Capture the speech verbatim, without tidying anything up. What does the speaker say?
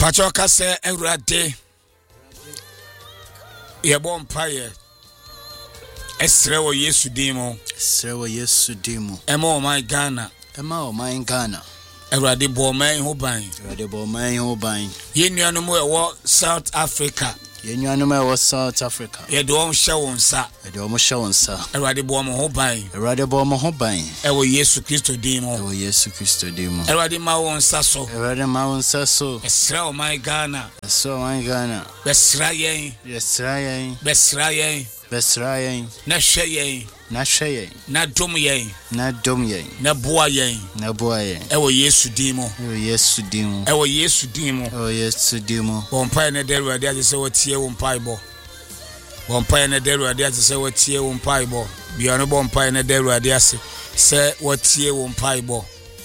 Pachoka se Eurade Yebon Paye Esrewo Yesu Dimo Esrewo Yesu Dimo Emo my Ghana Ema o my Ghana Eurade Boman Hoban Eurade Boman Hoban Yenuanumu ewo South Africa Yenuanumu ewo South Africa Yedo Shawonsa Yedo Shawonsa Eurade Bomo Hoban Eurade Bomo Hoban Ewo Yesu Kristo Dimo Ewo Yesu Kristo Dimo Eurade ma wonsa so Eurade ma wonsa so Esrewo my Ghana Esrewo my Ghana Besra yen Besra yen Besra yen Besra yen Na hwe yen Na hwe yen Na dom yen Na dom yen Na boa yen Na boa yen Ewo Yesu Dimo Ewo Yesu Dimo Ewo Yesu Dimo Ewo Yesu Dimo Bompa na deru ade ase se wotie wo mpaibo Bompa na deru ade ase se wotie wo mpaibo Bia no bompa na deru ade ase se wotie wo mpaibo